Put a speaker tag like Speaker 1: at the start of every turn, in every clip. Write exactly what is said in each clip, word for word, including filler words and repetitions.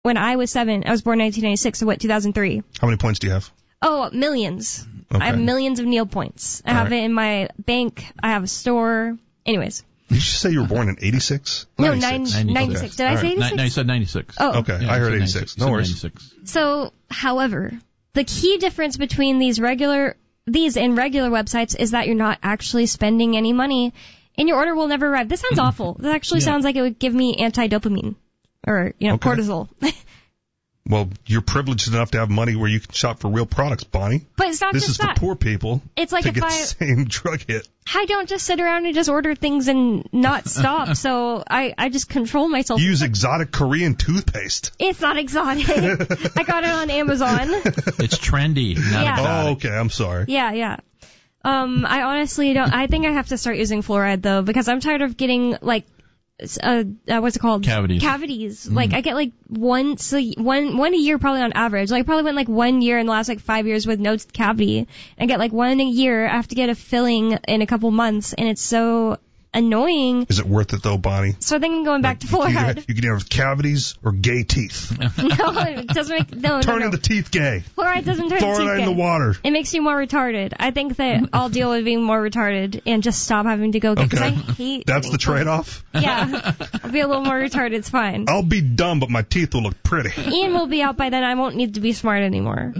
Speaker 1: when I was seven. I was born in nineteen ninety-six, so what, two thousand three?
Speaker 2: How many points do you have?
Speaker 1: Oh, millions.
Speaker 2: Okay.
Speaker 1: I have millions of Neil points. I
Speaker 2: All
Speaker 1: have
Speaker 2: right.
Speaker 1: it in my bank. I have a store. Anyways.
Speaker 2: Did you say you were born in eighty-six?
Speaker 1: No, nine,
Speaker 2: ninety-six.
Speaker 1: ninety-six. Did I say eighty-six?
Speaker 3: No, you said ninety-six.
Speaker 1: Oh.
Speaker 2: Okay,
Speaker 3: Yeah,
Speaker 2: I heard
Speaker 3: said
Speaker 2: eighty-six.
Speaker 3: ninety-six.
Speaker 2: No
Speaker 3: You said
Speaker 2: worries.
Speaker 3: ninety-six.
Speaker 1: So, however, the key difference between these regular, these and regular websites is that you're not actually spending any money, and your order will never arrive. This sounds awful. This actually
Speaker 3: Yeah.
Speaker 1: sounds like it would give me anti-dopamine, or you know,
Speaker 2: Okay.
Speaker 1: cortisol.
Speaker 2: Well, you're privileged enough to have money where you can shop for real products, Bonnie.
Speaker 1: But it's not
Speaker 2: This
Speaker 1: just
Speaker 2: is
Speaker 1: that.
Speaker 2: for poor people
Speaker 1: It's like
Speaker 2: to
Speaker 1: if
Speaker 2: get
Speaker 1: I,
Speaker 2: the same drug hit.
Speaker 1: I don't just sit around and just order things and not stop. So I, I just control myself.
Speaker 2: You use exotic Korean toothpaste.
Speaker 1: It's not exotic. I got it on Amazon.
Speaker 3: It's trendy, not
Speaker 1: Yeah.
Speaker 3: exotic.
Speaker 2: Oh, okay. I'm sorry.
Speaker 1: Yeah, yeah. Um, I honestly don't. I think I have to start using fluoride though, because I'm tired of getting like, uh, uh what's it called?
Speaker 3: Cavities.
Speaker 1: Cavities. Mm. Like I get like once a, one one a year probably on average. Like I probably went like one year in the last like five years with no cavity. I get like one a year. I have to get a filling in a couple months, and it's so annoying.
Speaker 2: Is it worth it though, Bonnie?
Speaker 1: So I think I'm going back to
Speaker 2: You can,
Speaker 1: fluoride.
Speaker 2: have, you can either have cavities or gay teeth.
Speaker 1: No, it doesn't make no
Speaker 2: Turn
Speaker 1: no, no.
Speaker 2: the teeth gay.
Speaker 1: Fluoride doesn't turn the teeth
Speaker 2: Fluoride in the
Speaker 1: gay.
Speaker 2: water.
Speaker 1: It makes you more retarded. I think that I'll deal with being more retarded and just stop having to go get, because
Speaker 2: Okay.
Speaker 1: I hate
Speaker 2: That's
Speaker 1: getting
Speaker 2: the trade-off?
Speaker 1: fluoride. Yeah. I'll be a little more retarded. It's fine.
Speaker 2: I'll be dumb, but my teeth will look pretty.
Speaker 1: Ian will be out by then. I won't need to be smart anymore.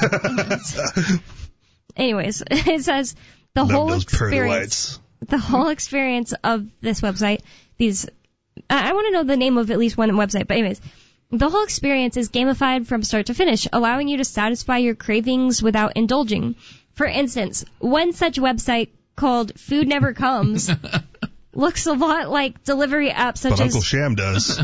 Speaker 1: Anyways, it says the
Speaker 2: Love
Speaker 1: whole
Speaker 2: those pearly
Speaker 1: experience,
Speaker 2: whites.
Speaker 1: the whole experience of this website, these, I, I want to know the name of at least one website, but anyways, the whole experience is gamified from start to finish, allowing you to satisfy your cravings without indulging. For instance, one such website called Food Never Comes looks a lot like delivery apps such
Speaker 2: But
Speaker 1: as
Speaker 2: Uncle Sham does.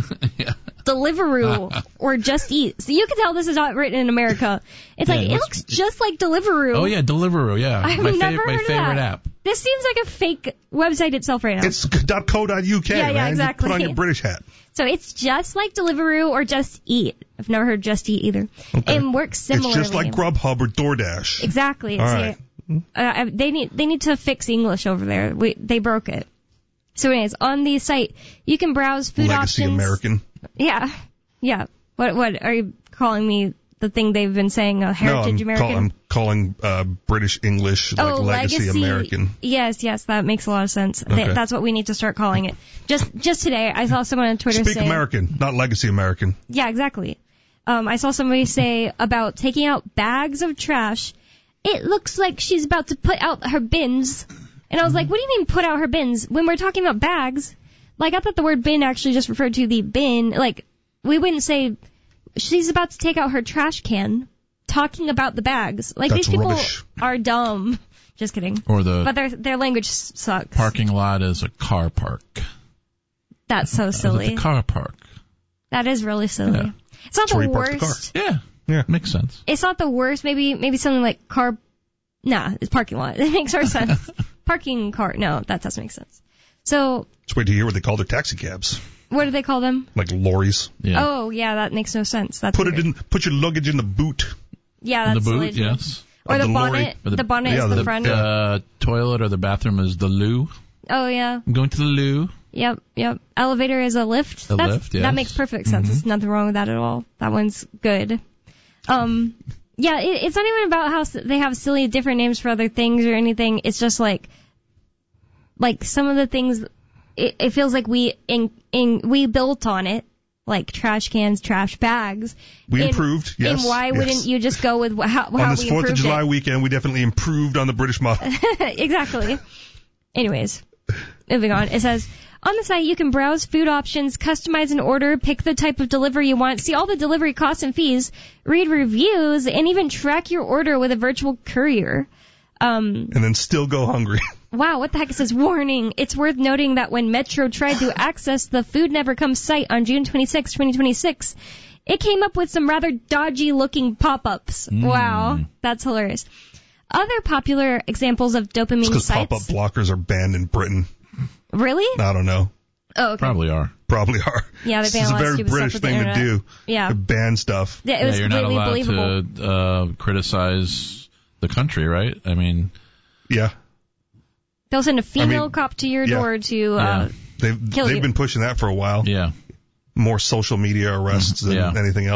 Speaker 1: Deliveroo or Just Eat. So you can tell this is not written in America. It's
Speaker 3: Yeah,
Speaker 1: like,
Speaker 3: it
Speaker 1: it
Speaker 3: looks-
Speaker 1: looks just like Deliveroo.
Speaker 3: Oh, yeah, Deliveroo, yeah.
Speaker 1: I've
Speaker 3: my
Speaker 1: never
Speaker 3: favorite, my
Speaker 1: heard of
Speaker 3: favorite
Speaker 1: that.
Speaker 3: app.
Speaker 1: This seems like a fake website itself right now.
Speaker 2: It's .co.uk,
Speaker 1: Yeah, yeah,
Speaker 2: man.
Speaker 1: exactly.
Speaker 2: You put on your British hat.
Speaker 1: So it's just like Deliveroo or Just Eat. I've never heard Just Eat either.
Speaker 2: Okay.
Speaker 1: It works similarly.
Speaker 2: It's just like Grubhub or DoorDash.
Speaker 1: Exactly.
Speaker 2: All
Speaker 1: See,
Speaker 2: right.
Speaker 1: uh, they need they need to fix English over there. We, they broke it. So anyways, on the site, you can browse food
Speaker 2: Legacy
Speaker 1: options.
Speaker 2: American.
Speaker 1: Yeah. Yeah. What what are you calling me? The thing they've been saying, uh, Heritage
Speaker 2: no, I'm,
Speaker 1: American?
Speaker 2: call, I'm calling uh, British English like
Speaker 1: oh,
Speaker 2: Legacy, American.
Speaker 1: Yes, yes, that makes a lot of sense.
Speaker 2: Okay.
Speaker 1: Th- that's what we need to start calling it. Just just today, I saw someone on Twitter
Speaker 2: Speak
Speaker 1: say...
Speaker 2: American, not Legacy American.
Speaker 1: Yeah, exactly. Um, I saw somebody say about taking out bags of trash, it looks like she's about to put out her bins. And I was like, what do you mean put out her bins? When we're talking about bags, like I thought the word bin actually just referred to the bin. Like, we wouldn't say she's about to take out her trash can, talking about the bags. Like,
Speaker 2: That's
Speaker 1: these people
Speaker 2: rubbish.
Speaker 1: are dumb. Just kidding.
Speaker 3: Or the
Speaker 1: But their their language s- sucks.
Speaker 3: parking lot is a car park.
Speaker 1: That's so silly.
Speaker 3: The car park.
Speaker 1: That is really silly.
Speaker 3: Yeah.
Speaker 1: It's not
Speaker 2: That's where
Speaker 1: the
Speaker 2: he parks the car.
Speaker 1: worst.
Speaker 3: Yeah.
Speaker 2: Yeah.
Speaker 3: Makes sense.
Speaker 1: It's not the worst. Maybe maybe something like car. Nah, it's parking lot. It makes more sense. Parking car. No, that doesn't make sense. So,
Speaker 2: Just wait to hear what they call their taxi cabs.
Speaker 1: what do they call them?
Speaker 2: Like lorries.
Speaker 3: Yeah.
Speaker 1: Oh, yeah, that makes no sense. That's
Speaker 2: Put
Speaker 1: weird.
Speaker 2: it in. Put your luggage in the boot.
Speaker 1: Yeah,
Speaker 3: In
Speaker 1: that's
Speaker 3: the boot,
Speaker 1: silly to me.
Speaker 3: yes.
Speaker 1: Or
Speaker 2: Of
Speaker 1: the,
Speaker 2: the lorry.
Speaker 1: bonnet.
Speaker 3: Or the-
Speaker 1: The, bonnet
Speaker 2: yeah,
Speaker 1: is the,
Speaker 2: the-
Speaker 1: front.
Speaker 3: The uh, toilet or the bathroom is the loo.
Speaker 1: Oh, yeah.
Speaker 3: I'm going to the loo.
Speaker 1: Yep, yep. Elevator is a lift.
Speaker 3: A
Speaker 1: That's,
Speaker 3: lift, yes.
Speaker 1: That makes perfect sense.
Speaker 3: Mhm.
Speaker 1: There's nothing wrong with that at all. That one's good. Um, yeah, it, it's not even about how s- they have silly different names for other things or anything. It's just like, like some of the things, it, it feels like we in, in, we built on it, like trash cans, trash bags.
Speaker 2: We
Speaker 1: And-
Speaker 2: improved. Yes.
Speaker 1: And why
Speaker 2: yes.
Speaker 1: wouldn't you just go with wh- how, how
Speaker 2: On this
Speaker 1: we
Speaker 2: Fourth of
Speaker 1: improved
Speaker 2: July
Speaker 1: it?
Speaker 2: weekend, we definitely improved on the British model.
Speaker 1: Exactly. Anyways, moving on. It says, on the site, you can browse food options, customize an order, pick the type of delivery you want, see all the delivery costs and fees, read reviews, and even track your order with a virtual courier. Um,
Speaker 2: And then still go hungry.
Speaker 1: wow, what the heck? It says, warning. It's worth noting that when Metro tried to access the Food Never Comes site on June twenty-sixth, twenty twenty-six, it came up with some rather dodgy-looking pop-ups.
Speaker 3: Mm.
Speaker 1: Wow, that's hilarious. Other popular examples of dopamine
Speaker 2: Because
Speaker 1: sites...
Speaker 2: pop-up blockers are banned in Britain.
Speaker 1: Really?
Speaker 2: I don't know.
Speaker 1: Oh, okay.
Speaker 3: Probably are.
Speaker 2: Probably are.
Speaker 1: Yeah, they
Speaker 2: This
Speaker 1: ban
Speaker 2: is
Speaker 1: a
Speaker 2: a
Speaker 1: lot of
Speaker 2: very
Speaker 1: stupid
Speaker 2: British
Speaker 1: stuff with the
Speaker 2: thing to
Speaker 1: internet.
Speaker 2: do.
Speaker 1: Yeah.
Speaker 2: To ban stuff.
Speaker 1: Yeah, it was
Speaker 3: yeah, you're not
Speaker 1: completely
Speaker 3: allowed
Speaker 1: believable.
Speaker 3: to uh, criticize the country, right? I mean,
Speaker 2: Yeah.
Speaker 1: They'll send a female
Speaker 2: I mean,
Speaker 1: cop to your
Speaker 2: yeah.
Speaker 1: door to uh,
Speaker 3: Yeah.
Speaker 2: They've,
Speaker 1: Kill
Speaker 2: they've
Speaker 1: you.
Speaker 2: been pushing that for a while.
Speaker 3: yeah.
Speaker 2: More social media arrests than
Speaker 3: Yeah.
Speaker 2: anything else.